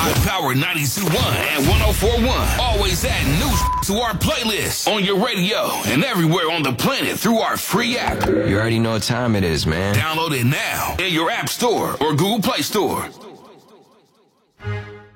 High Power 92.1 and 104.1. Always add new to our playlist on your radio and everywhere on the planet through our free app. You already know what time it is, man. Download it now in your App Store or Google Play Store.